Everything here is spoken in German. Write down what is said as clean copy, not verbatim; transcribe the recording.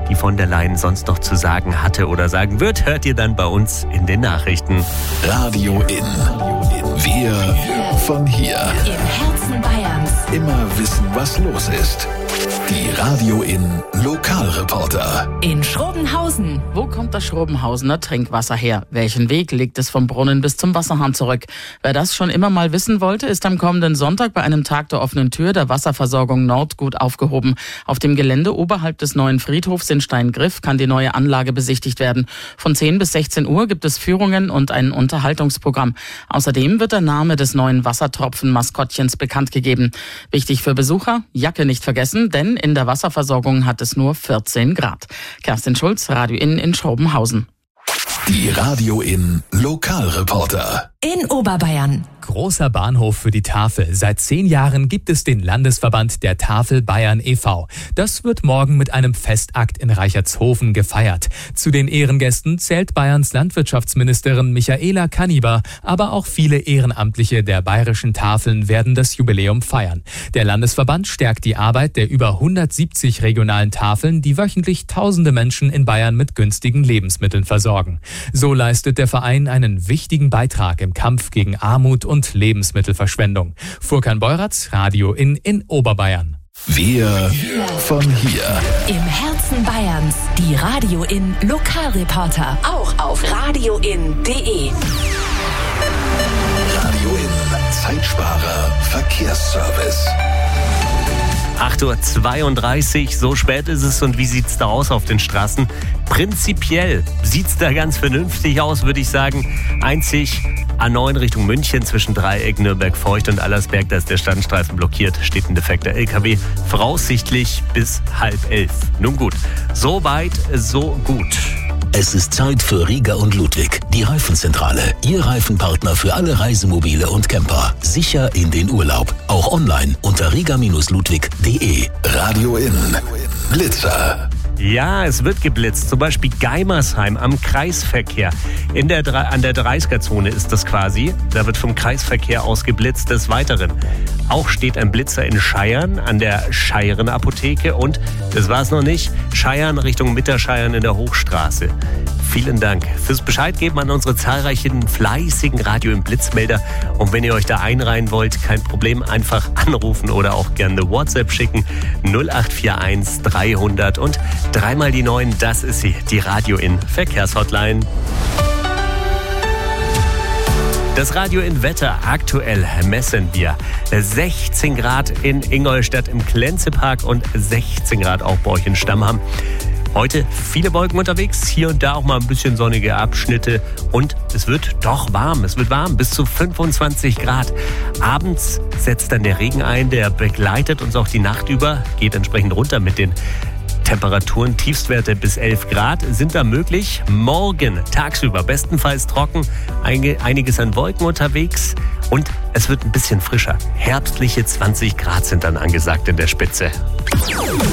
die von der Leyen sonst noch zu sagen hatte oder sagen wird, hört ihr dann bei uns in den Nachrichten. Radio In. Wir von hier. Im Herzen Bayerns. Immer wissen, was los ist. Die Radio In Lokalreporter. In Schrobenhausen. Wo kommt das Schrobenhausener Trinkwasser her? Welchen Weg legt es vom Brunnen bis zum Wasserhahn zurück? Wer das schon immer mal wissen wollte, ist am kommenden Sonntag bei einem Tag der offenen Tür der Wasserversorgung Nord gut aufgehoben. Auf dem Gelände oberhalb des neuen Friedhofs in Steingriff kann die neue Anlage besichtigt werden. Von 10 bis 16 Uhr gibt es Führungen und ein Unterhaltungsprogramm. Außerdem wird der Name des neuen Wassertropfen-Maskottchens bekannt gegeben. Wichtig für Besucher, Jacke nicht vergessen, denn in der Wasserversorgung hat es nur 14 Grad. Kerstin Schulz, Radio in Schrobenhausen. Die Radio In Lokalreporter. In Oberbayern. Großer Bahnhof für die Tafel. Seit 10 Jahren gibt es den Landesverband der Tafel Bayern e.V. Das wird morgen mit einem Festakt in Reichertshofen gefeiert. Zu den Ehrengästen zählt Bayerns Landwirtschaftsministerin Michaela Kanniber, aber auch viele Ehrenamtliche der bayerischen Tafeln werden das Jubiläum feiern. Der Landesverband stärkt die Arbeit der über 170 regionalen Tafeln, die wöchentlich tausende Menschen in Bayern mit günstigen Lebensmitteln versorgen. So leistet der Verein einen wichtigen Beitrag im Kampf gegen Armut und Lebensmittelverschwendung. Furkan Beuratz, Radio in Oberbayern. Wir von hier. Im Herzen Bayerns. Die Radio In Lokalreporter. Auch auf radioin.de. Radio In Zeitsparer Verkehrsservice. 8.32 Uhr, so spät ist es und wie sieht's da aus auf den Straßen? Prinzipiell sieht's da ganz vernünftig aus, würde ich sagen. Einzig A9 Richtung München zwischen Dreieck, Nürnberg-Feucht und Allersberg, da ist der Standstreifen blockiert, steht ein defekter LKW, voraussichtlich bis 10:30. Nun gut, so weit, so gut. Es ist Zeit für Rieger und Ludwig, die Reifenzentrale. Ihr Reifenpartner für alle Reisemobile und Camper. Sicher in den Urlaub. Auch online unter rieger-ludwig.de. Radio In Blitzer. Ja, es wird geblitzt, zum Beispiel Geimersheim am Kreisverkehr. An der 30er-Zone ist das quasi. Da wird vom Kreisverkehr aus geblitzt. Des Weiteren auch steht ein Blitzer in Scheiern an der Scheiren-Apotheke. Und, das war's noch nicht, Scheiern Richtung Mitterscheiern in der Hochstraße. Vielen Dank fürs Bescheid geben an unsere zahlreichen fleißigen Radio im Blitzmelder. Und wenn ihr euch da einreihen wollt, kein Problem, einfach anrufen oder auch gerne eine WhatsApp schicken. 0841 300 und 3 mal die 9, das ist sie, die Radio in Verkehrshotline. Das Radio in Wetter, aktuell messen wir 16 Grad in Ingolstadt im Klenzepark und 16 Grad auch bei euch in Stammham. Heute viele Wolken unterwegs, hier und da auch mal ein bisschen sonnige Abschnitte und es wird doch warm. Es wird warm, bis zu 25 Grad. Abends setzt dann der Regen ein, der begleitet uns auch die Nacht über, geht entsprechend runter mit den Temperaturen. Tiefstwerte bis 11 Grad sind da möglich. Morgen tagsüber bestenfalls trocken, einiges an Wolken unterwegs und es wird ein bisschen frischer. Herbstliche 20 Grad sind dann angesagt in der Spitze.